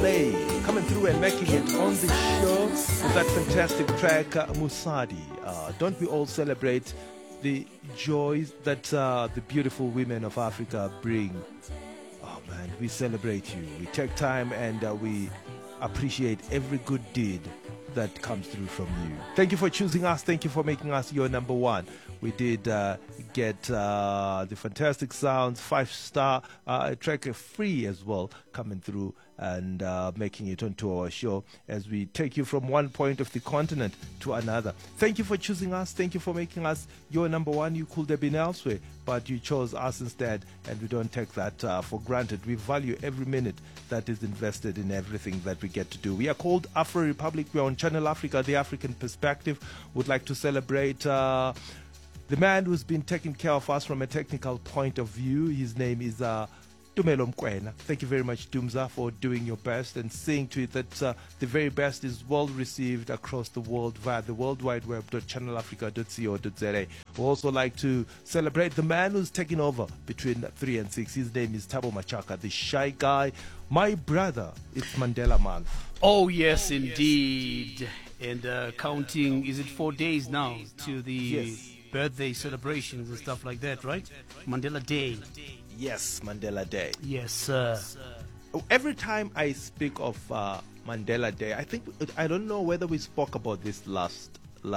Slay coming through and making it on the show with that fantastic track, Musadi. Don't we all celebrate the joys that the beautiful women of Africa bring? Oh man, we celebrate you. We take time and we appreciate every good deed that comes through from you. Thank you for choosing us. Thank you for making us your number one. We did get the fantastic sounds, 5-star track free as well, coming through and making it onto our show as we take you from one point of the continent to another. Thank you for choosing us. Thank you for making us your number one. You could have been elsewhere, but you chose us instead, and we don't take that for granted. We value every minute that is invested in everything that we get to do. We are called Afro Republic. We're on Channel Africa, the African perspective. Would like to celebrate the man who's been taking care of us from a technical point of view. His name is Tumelo Mkwena. Thank you very much, Dumza, for doing your best and seeing to it that the very best is well received across the world via the World Wide Web, channelafrica.co.za. We also like to celebrate the man who's taking over between 3 and 6. His name is Thabo Machaka, the shy guy. My brother, it's Mandela Month. Oh, yes, indeed. And counting, is it 4 days now to the birthday celebrations and stuff like that, right? Mandela Day. Yes, Mandela Day. Yes, sir. Every time I speak of Mandela Day, I don't know whether we spoke about this last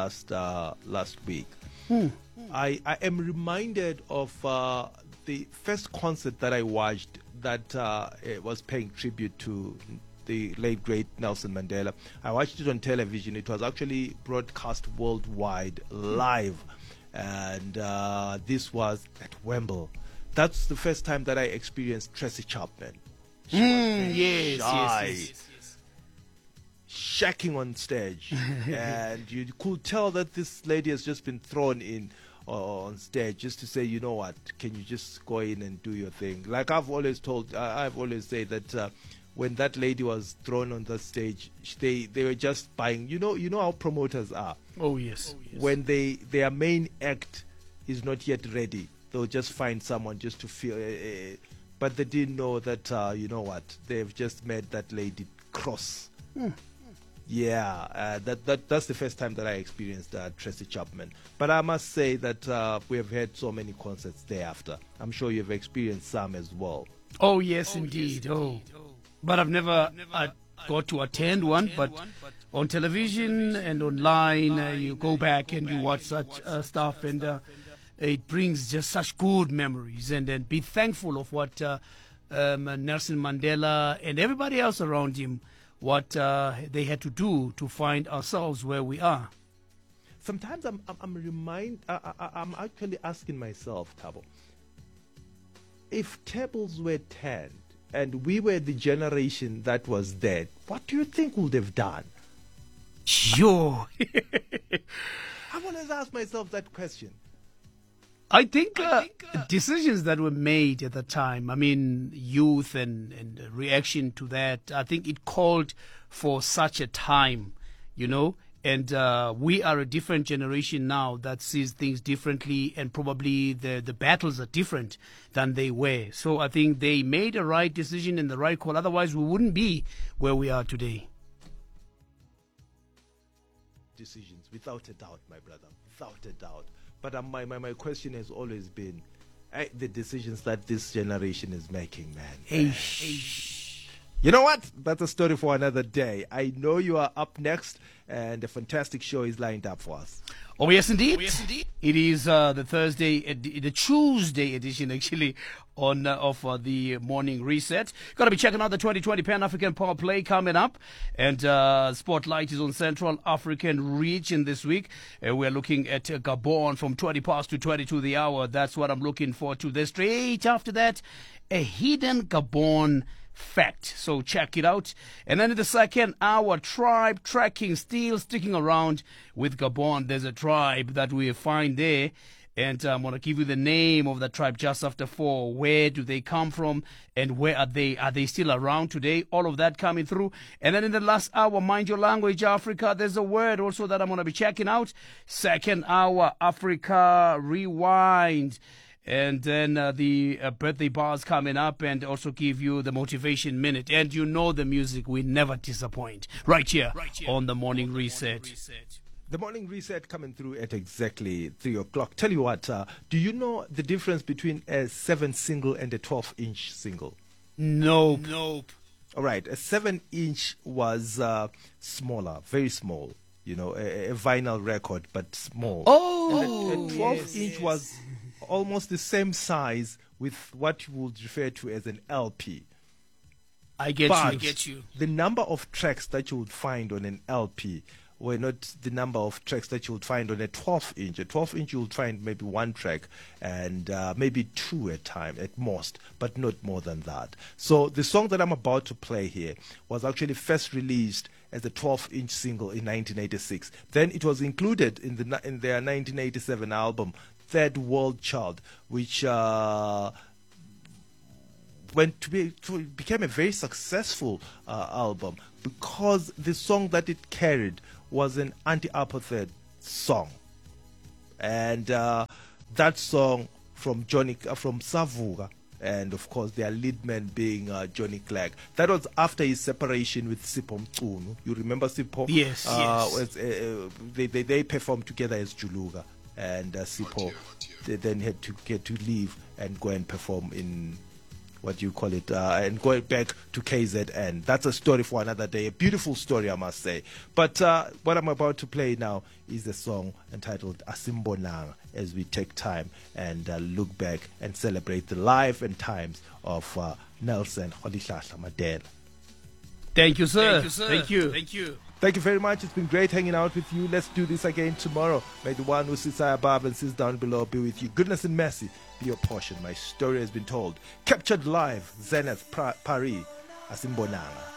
week. I am reminded of the first concert that I watched that was paying tribute to the late great Nelson Mandela. I watched it on television. It was actually broadcast worldwide live, and this was at Wembley. That's the first time that I experienced Tracy Chapman. She was yes. shacking on stage. And you could tell that this lady has just been thrown in on stage just to say, you know what, can you just go in and do your thing? Like I've always said that when that lady was thrown on the stage, they were just buying. You know how promoters are. Oh, yes. When their main act is not yet ready, they'll just find someone just to feel, but they didn't know that, you know what, they've just made that lady cross. Yeah, that's the first time that I experienced Tracy Chapman. But I must say that we have had so many concerts thereafter. I'm sure you've experienced some as well. Oh, yes, indeed. But I've never got to attend one, but on television and online, you go back and you watch such stuff, and it brings just such good memories, and be thankful of what Nelson Mandela and everybody else around him, what they had to do to find ourselves where we are. Sometimes I'm actually asking myself, Thabo, if tables were turned and we were the generation that was dead, what do you think would have done? Sure. I've always asked myself that question. I think decisions that were made at the time, I mean, youth and reaction to that, I think it called for such a time, you know, and we are a different generation now that sees things differently, and probably the battles are different than they were. So I think they made a right decision and the right call. Otherwise, we wouldn't be where we are today. Decisions, without a doubt, my brother, without a doubt. But my question has always been the decisions that this generation is making, man. You know what? That's a story for another day. I know you are up next, and a fantastic show is lined up for us. Oh, yes, indeed. It is the Tuesday edition, actually, of the Morning Reset. Got to be checking out the 2020 Pan-African Power Play coming up. And Spotlight is on Central African region this week. We're looking at Gabon from 20 past to 22 the hour. That's what I'm looking forward to. Then straight after that, a hidden Gabon fact. So check it out. And then in the second hour, tribe tracking, still sticking around with Gabon. There's a tribe that we find there, and I'm going to give you the name of the tribe just after 4. Where do they come from, and where are they? Are they still around today? All of that coming through. And then in the last hour, Mind Your Language Africa, there's a word also that I'm going to be checking out. Second hour, Africa Rewind. and then the birthday bars coming up, and also give you the motivation minute. And you know the music, we never disappoint. Right here on the Morning Reset. The Morning Reset coming through at exactly 3 o'clock. Tell you what, do you know the difference between a 7 single and a 12-inch single? Nope. All right, a 7-inch was smaller, very small. You know, a vinyl record, but small. Oh, and a 12-inch was almost the same size with what you would refer to as an LP. I get you. The number of tracks that you would find on an LP were not the number of tracks that you would find on a 12-inch. A 12-inch you would find maybe one track and maybe two at time at most, but not more than that. So the song that I'm about to play here was actually first released as a 12-inch single in 1986. Then it was included in their 1987 album Third World Child, which became a very successful album because the song that it carried was an anti-apartheid song, and that song from Savuka, and of course their lead man being Johnny Clegg. That was after his separation with Sipho Mchunu. You remember Sipho? Yes. They performed together as Juluka, and Sipho they then had to get to leave and go and perform in and going back to KZN. That's a story for another day. A beautiful story, I must say. But what I'm about to play now is a song entitled Asimbonanga, as we take time and look back and celebrate the life and times of Nelson Rolihlahla Mandela. Thank you, sir. Thank you. Thank you very much. It's been great hanging out with you. Let's do this again tomorrow. May the one who sits high above and sits down below be with you. Goodness and mercy be your portion. My story has been told. Captured live, Zenith Paris, Asimbonanga.